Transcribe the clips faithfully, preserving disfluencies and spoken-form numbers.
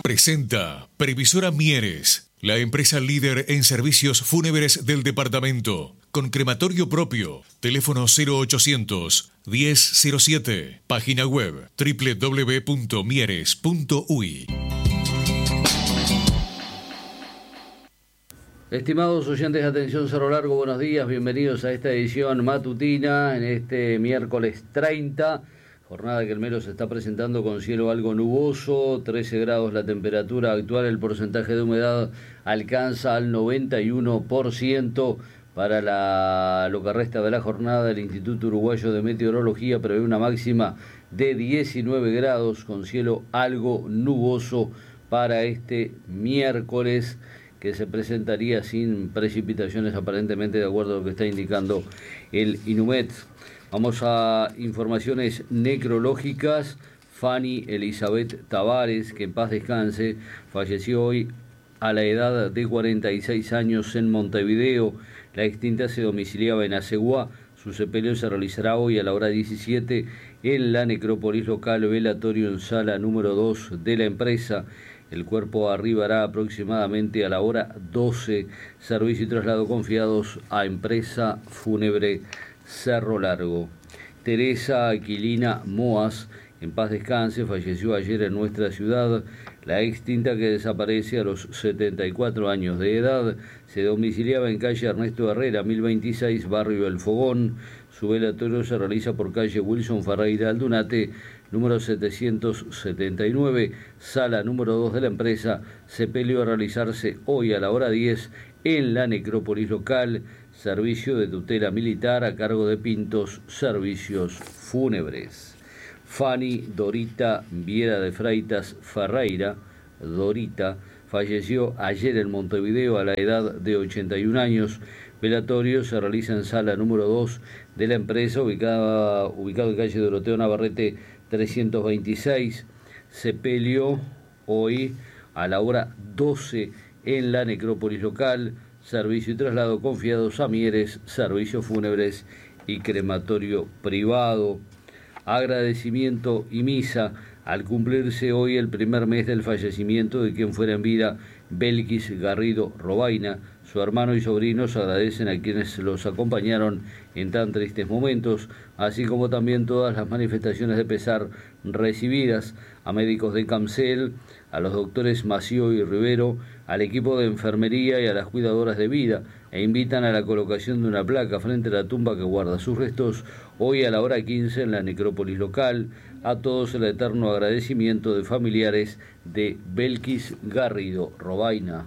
Presenta Previsora Mieres, la empresa líder en servicios fúnebres del departamento, con crematorio propio, teléfono cero ochocientos, diez cero siete, página web doble u doble u doble u punto mieres punto u i. Estimados oyentes de Atención Cerro Largo, buenos días, bienvenidos a esta edición matutina en este miércoles treinta, jornada que el Melo se está presentando con cielo algo nuboso, trece grados la temperatura actual, el porcentaje de humedad alcanza al noventa y uno por ciento. Para la, lo que resta de la jornada, el Instituto Uruguayo de Meteorología prevé una máxima de diecinueve grados con cielo algo nuboso para este miércoles, que se presentaría sin precipitaciones aparentemente, de acuerdo a lo que está indicando el INUMET. Vamos a informaciones necrológicas. Fanny Elizabeth Tavares, que en paz descanse, falleció hoy a la edad de cuarenta y seis años en Montevideo. La extinta se domiciliaba en Aceguá. Su sepelio se realizará hoy a la hora diecisiete en la necrópolis local, velatorio en sala número dos de la empresa. El cuerpo arribará aproximadamente a la hora doce. Servicio y traslado confiados a Empresa Fúnebre Cerro Largo. Teresa Aquilina Moas, en paz descanse, falleció ayer en nuestra ciudad. La extinta, que desaparece a los setenta y cuatro años de edad, se domiciliaba en calle Ernesto Herrera, mil veintiséis, barrio El Fogón. Su velatorio se realiza por calle Wilson Ferreira Aldunate, número setecientos setenta y nueve, sala número dos de la empresa. Sepelio a realizarse hoy a la hora diez en la necrópolis local. Servicio de tutela militar a cargo de Pintos Servicios Fúnebres. Fanny Dorita Viera de Freitas Ferreira, Dorita, falleció ayer en Montevideo a la edad de ochenta y un años. Velatorio se realiza en sala número dos de la empresa, ubicada, ubicado en calle Doroteo Navarrete trescientos veintiséis. Sepelio hoy a la hora doce en la necrópolis local. Servicio y traslado confiados a Mieres, servicios fúnebres y crematorio privado. Agradecimiento y misa al cumplirse hoy el primer mes del fallecimiento de quien fuera en vida Belkis Garrido Robaina. Su hermano y sobrinos agradecen a quienes los acompañaron en tan tristes momentos, así como también todas las manifestaciones de pesar recibidas a médicos de Camcel, a los doctores Mació y Rivero, al equipo de enfermería y a las cuidadoras de vida, e invitan a la colocación de una placa frente a la tumba que guarda sus restos hoy a la hora quince en la necrópolis local. A todos el eterno agradecimiento de familiares de Belkis Garrido Robaina.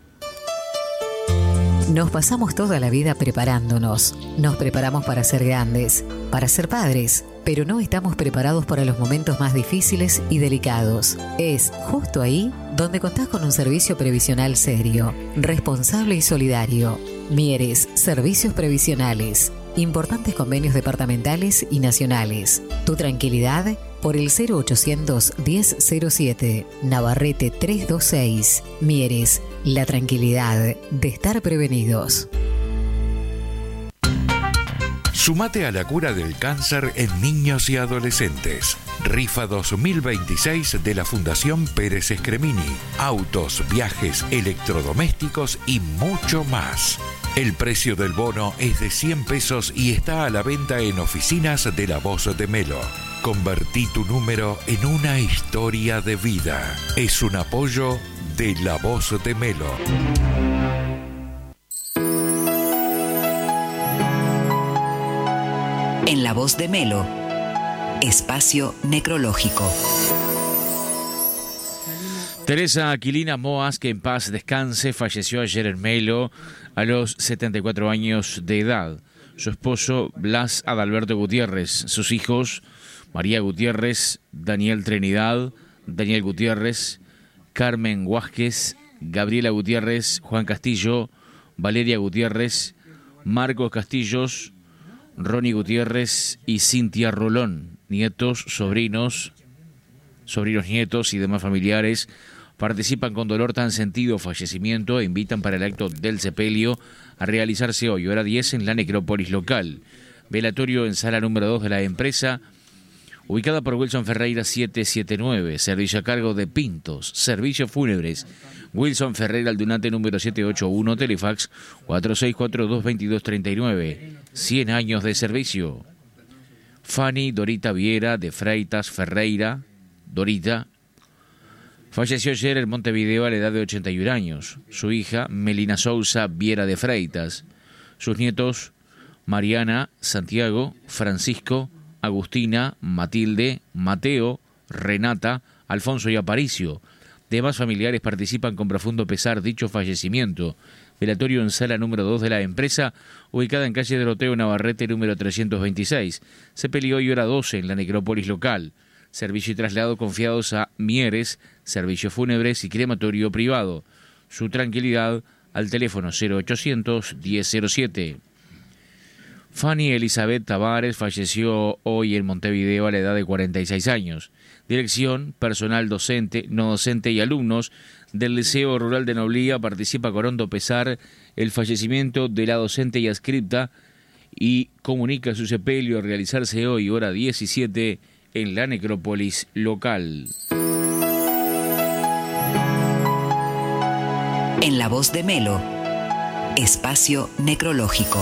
Nos pasamos toda la vida preparándonos. Nos preparamos para ser grandes, para ser padres, pero no estamos preparados para los momentos más difíciles y delicados. Es justo ahí donde contás con un servicio previsional serio, responsable y solidario. Mieres Servicios Previsionales. Importantes convenios departamentales y nacionales. Tu tranquilidad por el cero ochocientos, diez cero siete, Navarrete trescientos veintiséis. Mieres, la tranquilidad de estar prevenidos. Sumate a la cura del cáncer en niños y adolescentes. Rifa dos mil veintiséis de la Fundación Pérez Escremini. Autos, viajes, electrodomésticos y mucho más. El precio del bono es de cien pesos y está a la venta en oficinas de La Voz de Melo. Convertí tu número en una historia de vida. Es un apoyo de La Voz de Melo. En La Voz de Melo, espacio necrológico. Teresa Aquilina Moas, que en paz descanse, falleció ayer en Melo a los setenta y cuatro años de edad. Su esposo, Blas Adalberto Gutiérrez, sus hijos, María Gutiérrez, Daniel Trinidad, Daniel Gutiérrez, Carmen Huásquez, Gabriela Gutiérrez, Juan Castillo, Valeria Gutiérrez, Marcos Castillos, Ronnie Gutiérrez y Cintia Rolón, nietos, sobrinos, sobrinos nietos y demás familiares participan con dolor tan sentido fallecimiento e invitan para el acto del sepelio a realizarse hoy, hora diez, en la necrópolis local. Velatorio en sala número dos de la empresa, ubicada por Wilson Ferreira setecientos setenta y nueve, servicio a cargo de Pintos, servicios fúnebres. Wilson Ferreira Aldunate número setecientos ochenta y uno, Telefax cuatro seis cuatro dos, veintidós treinta y nueve, cien años de servicio. Fanny Dorita Viera de Freitas Ferreira, Dorita, falleció ayer en Montevideo a la edad de ochenta y un años. Su hija, Melina Sousa Viera de Freitas. Sus nietos, Mariana, Santiago, Francisco, Agustina, Matilde, Mateo, Renata, Alfonso y Aparicio. Demás familiares participan con profundo pesar dicho fallecimiento. Velatorio en sala número dos de la empresa, ubicada en calle Doroteo Navarrete número trescientos veintiséis. Se peleó hoy hora doce en la necrópolis local. Servicio y traslado confiados a Mieres, servicios fúnebres y crematorio privado. Su tranquilidad al teléfono cero ochocientos, diez cero siete. Fanny Elizabeth Tavares falleció hoy en Montevideo a la edad de cuarenta y seis años. Dirección, personal docente, no docente y alumnos del Liceo Rural de Noblía participa con hondo pesar el fallecimiento de la docente y adscripta y comunica su sepelio a realizarse hoy, hora diecisiete, en la necrópolis local. En la voz de Melo, espacio necrológico.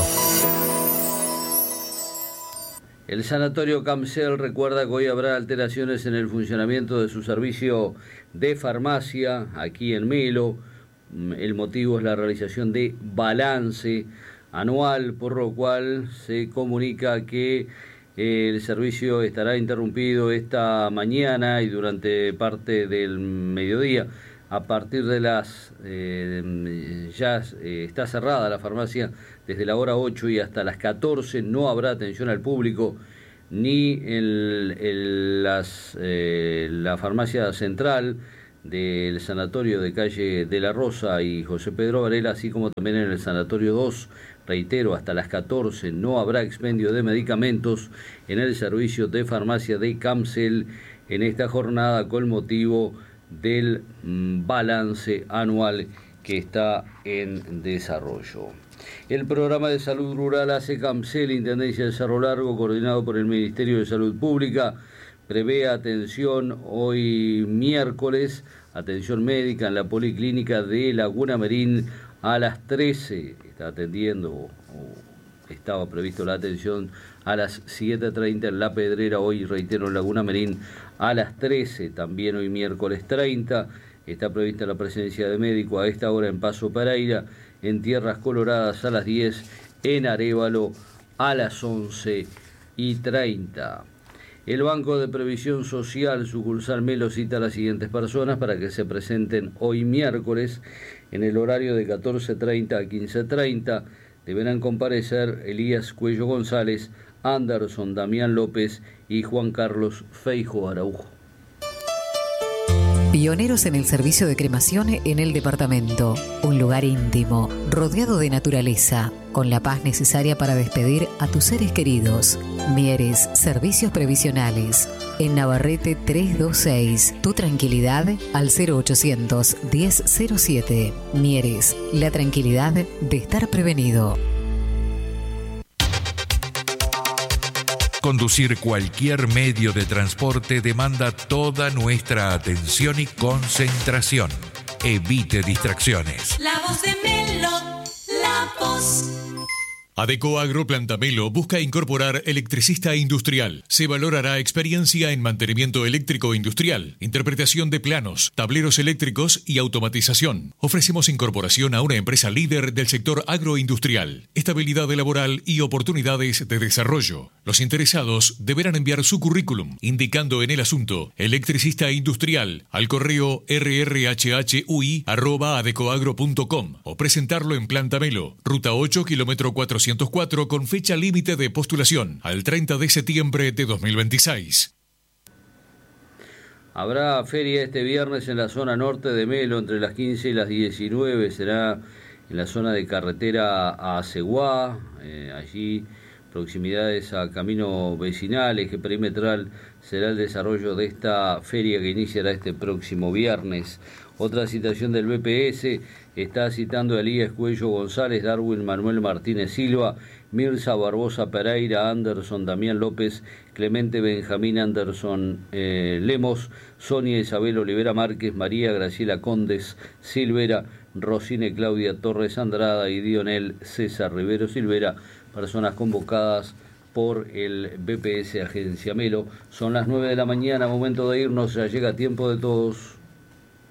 El Sanatorio Camsel recuerda que hoy habrá alteraciones en el funcionamiento de su servicio de farmacia aquí en Melo. El motivo es la realización de balance anual, por lo cual se comunica que el servicio estará interrumpido esta mañana y durante parte del mediodía. A partir de las... Eh, ya eh, está cerrada la farmacia desde la hora ocho y hasta las catorce. No habrá atención al público ni en, en las, eh, la farmacia central del sanatorio de calle de la Rosa y José Pedro Varela, así como también en el sanatorio dos. Reitero, hasta las catorce no habrá expendio de medicamentos en el servicio de farmacia de Camsel en esta jornada con motivo del mm, balance anual que está en desarrollo. El programa de salud rural hace Camsel, Intendencia de Cerro Largo, coordinado por el Ministerio de Salud Pública, prevé atención hoy miércoles, atención médica en la Policlínica de Laguna Merín a las trece. Está atendiendo, o, o estaba previsto la atención a las siete treinta en La Pedrera, hoy reitero en Laguna Merín a las trece, también hoy miércoles treinta. Está prevista la presencia de médico a esta hora en Paso Pereira, en Tierras Coloradas a las diez, en Arévalo a las once y treinta. El Banco de Previsión Social, sucursal Melo, cita a las siguientes personas para que se presenten hoy miércoles en el horario de catorce treinta a quince treinta. Deberán comparecer Elías Cuello González, Anderson Damián López y Juan Carlos Feijo Araujo. Pioneros en el servicio de cremación en el departamento. Un lugar íntimo, rodeado de naturaleza, con la paz necesaria para despedir a tus seres queridos. Mieres, servicios previsionales. En Navarrete trescientos veintiséis. Tu tranquilidad al cero ochocientos, diez cero siete. Mieres, la tranquilidad de estar prevenido. Conducir cualquier medio de transporte demanda toda nuestra atención y concentración. Evite distracciones. La voz de Melo, la voz. Adecoagro Plantamelo busca incorporar electricista industrial. Se valorará experiencia en mantenimiento eléctrico industrial, interpretación de planos, tableros eléctricos y automatización. Ofrecemos incorporación a una empresa líder del sector agroindustrial, estabilidad laboral y oportunidades de desarrollo. Los interesados deberán enviar su currículum indicando en el asunto electricista industrial al correo r r h h u i arroba adecoagro punto com o presentarlo en Plantamelo, ruta ocho, kilómetro cuatrocientos cuatro, con fecha límite de postulación al treinta de septiembre de dos mil veintiséis. Habrá feria este viernes en la zona norte de Melo entre las quince y las diecinueve. Será en la zona de carretera a Ceguá, eh, allí proximidades a camino vecinal, eje perimetral. Será el desarrollo de esta feria que iniciará este próximo viernes. Otra citación del B P S está citando a Elías Cuello González, Darwin Manuel Martínez Silva, Mirza Barbosa Pereira Anderson, Damián López, Clemente Benjamín Anderson eh, Lemos, Sonia Isabel Olivera Márquez, María Graciela Condes Silvera, Rosine Claudia Torres Andrada y Dionel César Rivero Silvera, personas convocadas por el B P S Agencia Melo. Son las nueve de la mañana, momento de irnos, ya llega Tiempo de Todos.